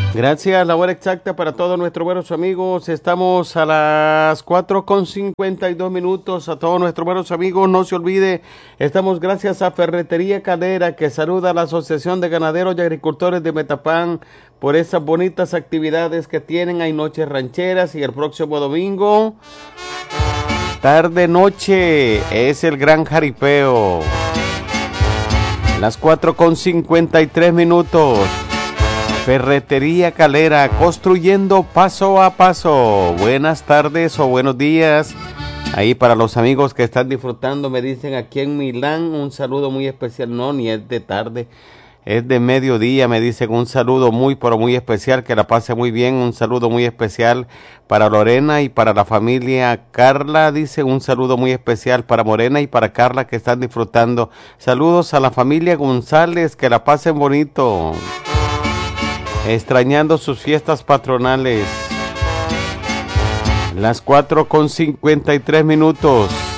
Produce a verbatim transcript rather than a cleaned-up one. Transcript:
Gracias, la hora exacta para todos nuestros buenos amigos. Estamos a las cuatro con cincuenta y dos minutos. A todos nuestros buenos amigos, no se olvide, estamos gracias a Ferretería Calera, que saluda a la Asociación de Ganaderos y Agricultores de Metapán por esas bonitas actividades que tienen. Hay noches rancheras y el próximo domingo, tarde noche, es el gran jaripeo. Las cuatro con cincuenta y tres minutos. Ferretería Calera, construyendo paso a paso. Buenas tardes o buenos días. Ahí para los amigos que están disfrutando, me dicen aquí en Milán, un saludo muy especial. No, ni es de tarde, es de mediodía, me dicen un saludo muy, pero muy especial, que la pase muy bien. Un saludo muy especial para Lorena y para la familia Carla, dice un saludo muy especial para Morena y para Carla que están disfrutando. Saludos a la familia González, que la pasen bonito. Extrañando sus fiestas patronales. Las cuatro con cincuenta y tres minutos.